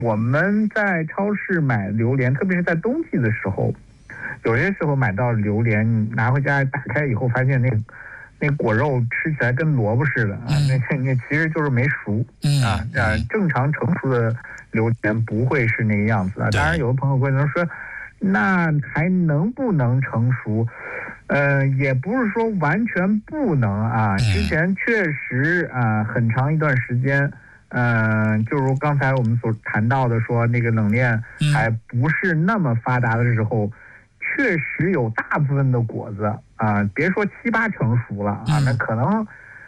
我们在超市买榴莲，特别是在冬季的时候，有些时候买到榴莲，你拿回家打开以后，发现那果肉吃起来跟萝卜似的啊，那其实就是没熟啊。正常成熟的榴莲不会是那个样子啊。当然，有的朋友会能说，那还能不能成熟？也不是说完全不能啊。之前确实啊，很长一段时间。就如刚才我们所谈到的说，那个冷链还不是那么发达的时候，确实有大部分的果子啊，别说7、8成熟了啊，那可能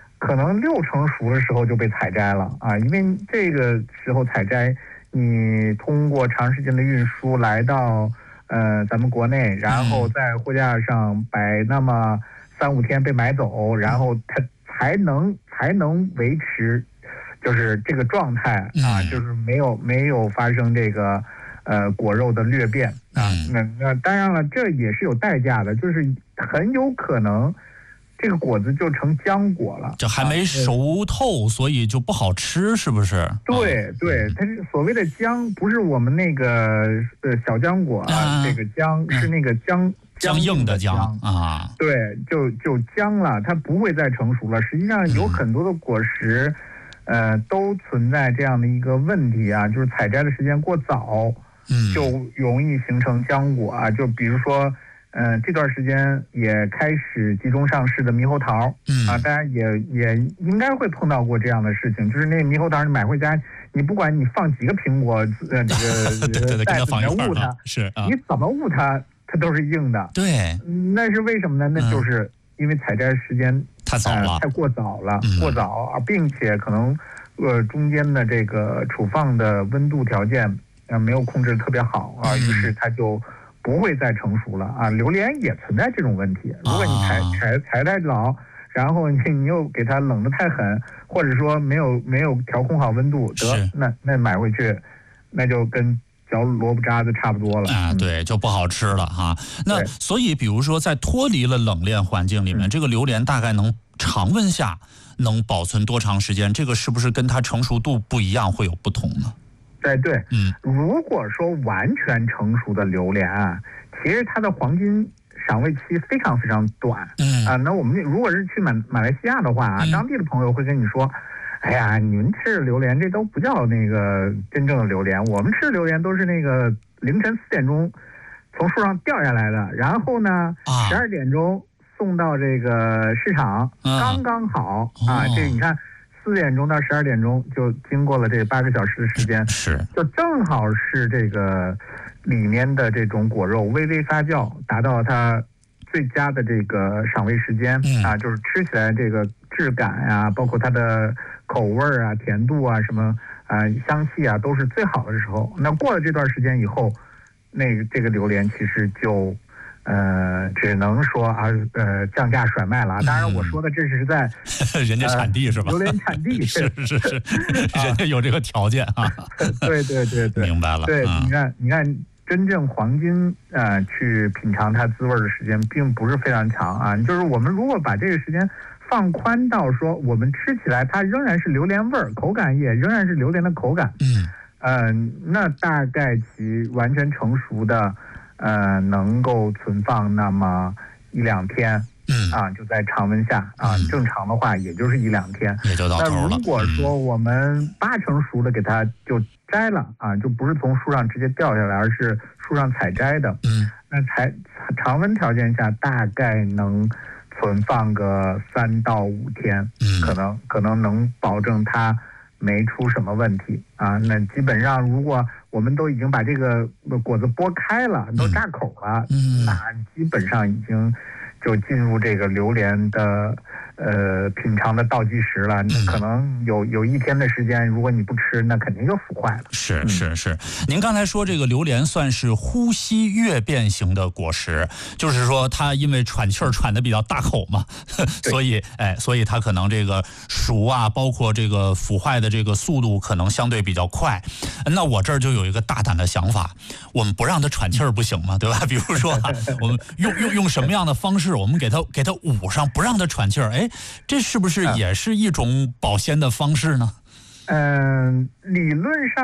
6成熟的时候就被采摘了啊，因为这个时候采摘，你通过长时间的运输来到咱们国内，然后在货架上摆那么3、5天被买走，然后它才能维持。就是这个状态啊，就是没有发生这个果肉的裂变啊。那当然了，这也是有代价的，就是很有可能这个果子就成浆果了， 这还没熟透，所以就不好吃，是不是？ 对，它是所谓的浆，不是我们那个小浆果啊，这个浆是那个僵硬的浆啊。 对，就僵了，它不会再成熟了。实际上有很多的果实。都存在这样的一个问题啊，就是采摘的时间过早，就容易形成浆果啊。就比如说，这段时间也开始集中上市的猕猴桃，啊，大家也应该会碰到过这样的事情，就是那猕猴桃你买回家，你不管你放几个苹果，这个袋子里面捂它，你怎么捂它，它都是硬的。 对， 那是为什么呢？那就是因为采摘时间太过早了，并且可能中间的这个储放的温度条件没有控制得特别好啊，于是它就不会再成熟了啊。榴莲也存在这种问题，如果你采太早，然后你又给它冷得太狠，或者说没有调控好温度，那买回去那就跟嚼萝卜渣子差不多了啊，对，就不好吃了哈。那所以，比如说在脱离了冷链环境里面，这个榴莲大概能常温下能保存多长时间？这个是不是跟它成熟度不一样会有不同呢？ 对，如果说完全成熟的榴莲啊，其实它的黄金赏味期非常非常短。那我们如果是去马来西亚的话啊，当地的朋友会跟你说。哎呀，你们吃的榴莲这都不叫那个真正的榴莲，我们吃的榴莲都是那个凌晨4点钟从树上掉下来的，然后呢12点钟送到这个市场，刚刚好啊。这你看4点钟到12点钟就经过了这8个小时的时间，就正好是这个里面的这种果肉微微发酵，达到它最佳的这个赏味时间啊，就是吃起来这个质感啊，包括它的口味啊、甜度啊、什么香气啊，都是最好的时候。那过了这段时间以后，这个榴莲其实就只能说降价甩卖了。当然，我说的这是在人家产地是吧？ 榴莲产地是，人家有这个条件啊。 对， 明白了。 对，你看。真正黄金去品尝它滋味的时间并不是非常长啊，就是我们如果把这个时间放宽到说我们吃起来它仍然是榴莲味儿，口感也仍然是榴莲的口感，那大概其完全成熟的能够存放那么1、2天。就在常温下啊，正常的话也就是1、2天， 也就到头了。 那如果说我们8成熟的给它就摘了啊，就不是从树上直接掉下来，而是树上采摘的，那常温条件下大概能存放个3到5天，可能能保证它没出什么问题啊。那基本上如果我们都已经把这个果子剥开了，都扎口了，那基本上已经就进入这个榴莲的品尝的倒计时了。那可能有1天的时间，如果你不吃，那肯定就腐坏了。 是。您刚才说这个榴莲算是呼吸跃变型的果实，就是说它因为喘气儿喘得比较大口嘛，所以它可能这个熟啊，包括这个腐坏的这个速度可能相对比较快。那我这儿就有一个大胆的想法，我们不让它喘气儿不行吗？对吧？比如说我们用什么样的方式，我们给它捂上，不让它喘气儿，这是不是也是一种保鲜的方式呢？ 理论上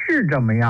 是这么样。